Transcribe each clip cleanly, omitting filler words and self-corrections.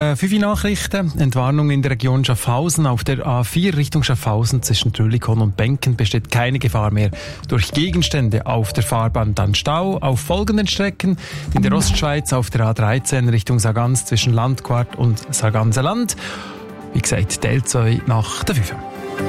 5-Nachrichten. Entwarnung in der Region Schaffhausen. Auf der A4 Richtung Schaffhausen zwischen Trüllikon und Benken besteht keine Gefahr mehr durch Gegenstände auf der Fahrbahn. Dann Stau auf folgenden Strecken. In der Ostschweiz auf der A13 Richtung Sargans zwischen Landquart und Sarganserland. Wie gesagt, Teil 2 nach der 5.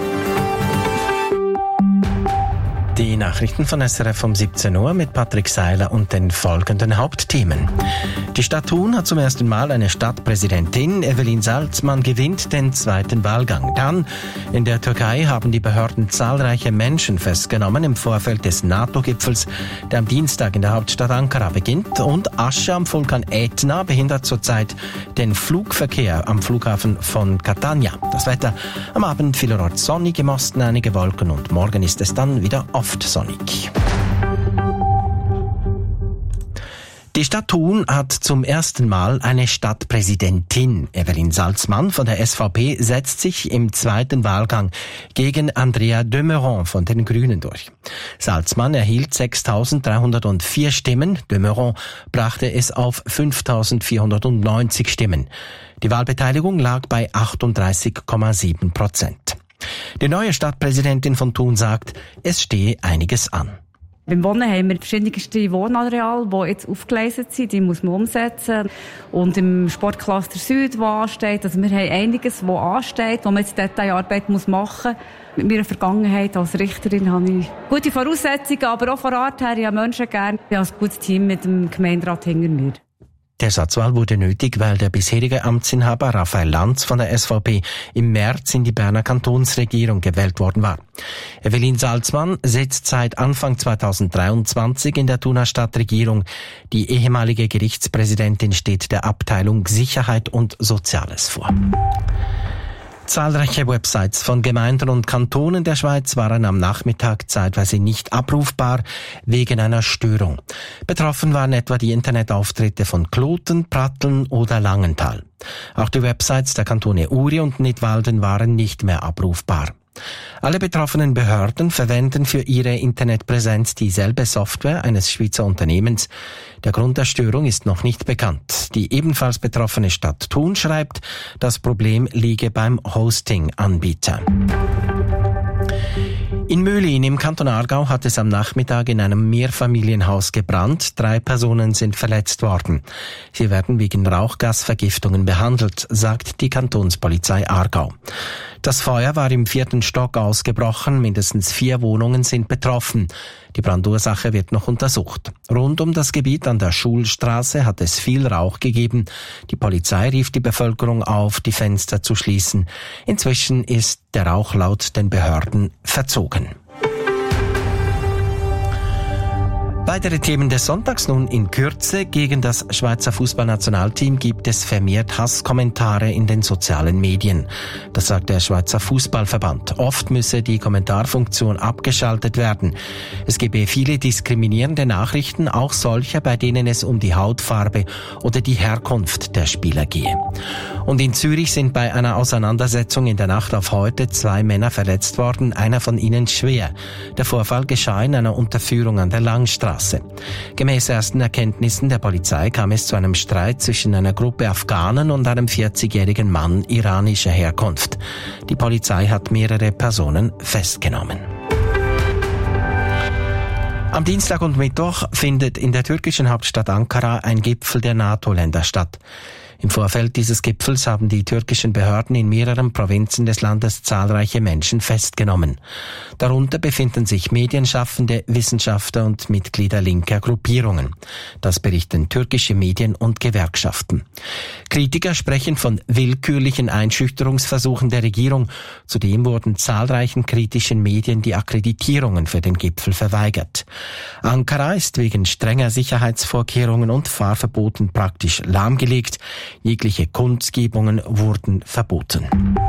Die Nachrichten von SRF um 17 Uhr mit Patrick Seiler und den folgenden Hauptthemen. Die Stadt Thun hat zum ersten Mal eine Stadtpräsidentin. Evelyn Salzmann gewinnt den zweiten Wahlgang. Dann in der Türkei haben die Behörden zahlreiche Menschen festgenommen im Vorfeld des NATO-Gipfels, der am Dienstag in der Hauptstadt Ankara beginnt. Und Asche am Vulkan Etna behindert zurzeit den Flugverkehr am Flughafen von Catania. Das Wetter am Abend vielerorts sonnig, im Osten einige Wolken und morgen ist es dann wieder oft sonnig. Die Stadt Thun hat zum ersten Mal eine Stadtpräsidentin. Evelyn Salzmann von der SVP setzt sich im zweiten Wahlgang gegen Andrea de Meuron von den Grünen durch. Salzmann erhielt 6.304 Stimmen. De Meuron brachte es auf 5.490 Stimmen. Die Wahlbeteiligung lag bei 38,7%. Die neue Stadtpräsidentin von Thun sagt, es stehe einiges an. Beim Wohnen haben wir verschiedenste Wohnareale, die jetzt aufgegleist sind, die muss man umsetzen. Und im Sportcluster Süd, wo ansteht, also wir haben einiges, wo ansteht, wo man jetzt Detailarbeit machen muss. Mit meiner Vergangenheit als Richterin habe ich gute Voraussetzungen, aber auch von Art her, ich habe Menschen gern. Ich habe ein gutes Team mit dem Gemeinderat hinter mir. Die Ersatzwahl wurde nötig, weil der bisherige Amtsinhaber Raphael Lanz von der SVP im März in die Berner Kantonsregierung gewählt worden war. Evelyn Salzmann sitzt seit Anfang 2023 in der Thuner Stadtregierung. Die ehemalige Gerichtspräsidentin steht der Abteilung Sicherheit und Soziales vor. Zahlreiche Websites von Gemeinden und Kantonen der Schweiz waren am Nachmittag zeitweise nicht abrufbar wegen einer Störung. Betroffen waren etwa die Internetauftritte von Kloten, Pratteln oder Langenthal. Auch die Websites der Kantone Uri und Nidwalden waren nicht mehr abrufbar. Alle betroffenen Behörden verwenden für ihre Internetpräsenz dieselbe Software eines Schweizer Unternehmens. Der Grund der Störung ist noch nicht bekannt. Die ebenfalls betroffene Stadt Thun schreibt, das Problem liege beim Hosting-Anbieter. In Möhlin im Kanton Aargau hat es am Nachmittag in einem Mehrfamilienhaus gebrannt. 3 Personen sind verletzt worden. Sie werden wegen Rauchgasvergiftungen behandelt, sagt die Kantonspolizei Aargau. Das Feuer war im 4. Stock ausgebrochen. Mindestens 4 Wohnungen sind betroffen. Die Brandursache wird noch untersucht. Rund um das Gebiet an der Schulstraße hat es viel Rauch gegeben. Die Polizei rief die Bevölkerung auf, die Fenster zu schließen. Inzwischen ist der Rauch laut den Behörden verzogen. Weitere Themen des Sonntags nun in Kürze. Gegen das Schweizer Fußballnationalteam gibt es vermehrt Hasskommentare in den sozialen Medien. Das sagt der Schweizer Fußballverband. Oft müsse die Kommentarfunktion abgeschaltet werden. Es gebe viele diskriminierende Nachrichten, auch solche, bei denen es um die Hautfarbe oder die Herkunft der Spieler gehe. Und in Zürich sind bei einer Auseinandersetzung in der Nacht auf heute 2 Männer verletzt worden, einer von ihnen schwer. Der Vorfall geschah in einer Unterführung an der Langstraße. Gemäß ersten Erkenntnissen der Polizei kam es zu einem Streit zwischen einer Gruppe Afghanen und einem 40-jährigen Mann iranischer Herkunft. Die Polizei hat mehrere Personen festgenommen. Am Dienstag und Mittwoch findet in der türkischen Hauptstadt Ankara ein Gipfel der NATO-Länder statt. Im Vorfeld dieses Gipfels haben die türkischen Behörden in mehreren Provinzen des Landes zahlreiche Menschen festgenommen. Darunter befinden sich Medienschaffende, Wissenschaftler und Mitglieder linker Gruppierungen. Das berichten türkische Medien und Gewerkschaften. Kritiker sprechen von willkürlichen Einschüchterungsversuchen der Regierung. Zudem wurden zahlreichen kritischen Medien die Akkreditierungen für den Gipfel verweigert. Ankara ist wegen strenger Sicherheitsvorkehrungen und Fahrverboten praktisch lahmgelegt. Jegliche Kundgebungen wurden verboten.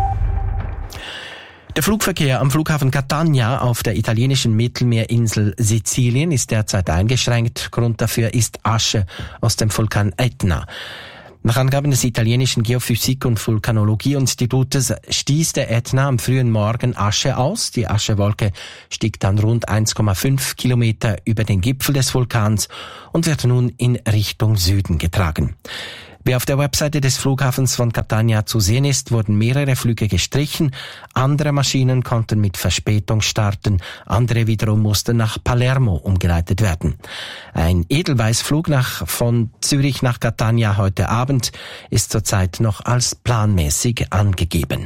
Der Flugverkehr am Flughafen Catania auf der italienischen Mittelmeerinsel Sizilien ist derzeit eingeschränkt. Grund dafür ist Asche aus dem Vulkan Etna. Nach Angaben des italienischen Geophysik- und Vulkanologie-Institutes stieß der Ätna am frühen Morgen Asche aus. Die Aschewolke stieg dann rund 1,5 Kilometer über den Gipfel des Vulkans und wird nun in Richtung Süden getragen. Wie auf der Webseite des Flughafens von Catania zu sehen ist, wurden mehrere Flüge gestrichen, andere Maschinen konnten mit Verspätung starten, andere wiederum mussten nach Palermo umgeleitet werden. Ein Edelweißflug von Zürich nach Catania heute Abend ist zurzeit noch als planmäßig angegeben.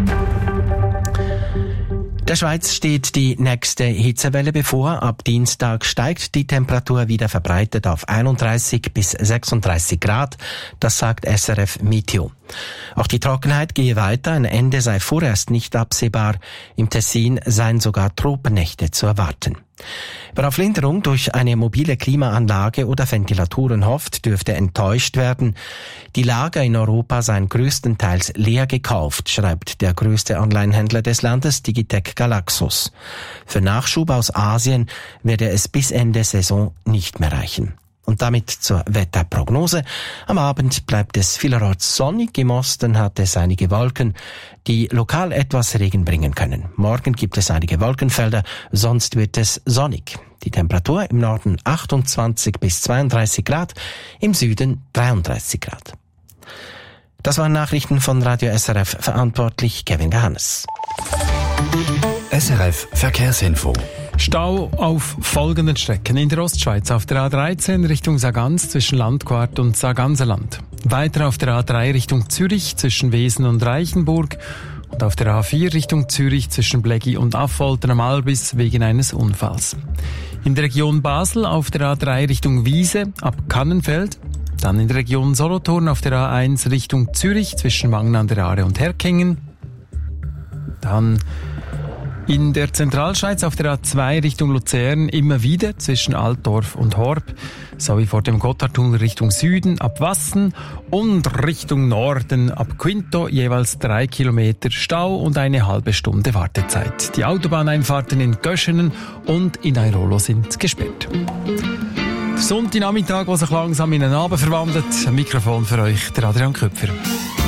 Der Schweiz steht die nächste Hitzewelle bevor. Ab Dienstag steigt die Temperatur wieder verbreitet auf 31 bis 36 Grad. Das sagt SRF Meteo. Auch die Trockenheit gehe weiter. Ein Ende sei vorerst nicht absehbar. Im Tessin seien sogar Tropennächte zu erwarten. Wer auf Linderung durch eine mobile Klimaanlage oder Ventilatoren hofft, dürfte enttäuscht werden. Die Lager in Europa seien größtenteils leer gekauft, schreibt der größte Onlinehändler des Landes, Digitec Galaxus. Für Nachschub aus Asien werde es bis Ende Saison nicht mehr reichen. Und damit zur Wetterprognose. Am Abend bleibt es vielerorts sonnig. Im Osten hat es einige Wolken, die lokal etwas Regen bringen können. Morgen gibt es einige Wolkenfelder, sonst wird es sonnig. Die Temperatur im Norden 28 bis 32 Grad, im Süden 33 Grad. Das waren Nachrichten von Radio SRF, verantwortlich Kevin Gahannes. SRF Verkehrsinfo. Stau auf folgenden Strecken in der Ostschweiz: auf der A13 Richtung Sargans zwischen Landquart und Sarganserland. Weiter auf der A3 Richtung Zürich zwischen Wesen und Reichenburg und auf der A4 Richtung Zürich zwischen Bleggi und Affolter am Albis wegen eines Unfalls. In der Region Basel auf der A3 Richtung Wiese ab Kannenfeld. Dann in der Region Solothurn auf der A1 Richtung Zürich zwischen Wangen an der Aare und Herkingen. Dann in der Zentralschweiz auf der A2 Richtung Luzern immer wieder zwischen Altdorf und Horb, sowie vor dem Gotthardtunnel Richtung Süden ab Wassen und Richtung Norden ab Quinto jeweils 3 Kilometer Stau und eine halbe Stunde Wartezeit. Die Autobahneinfahrten in Göschenen und in Airolo sind gesperrt. Der Sonntagnachmittag, der sich langsam in einen Abend verwandelt. Ein Mikrofon für euch, der Adrian Köpfer.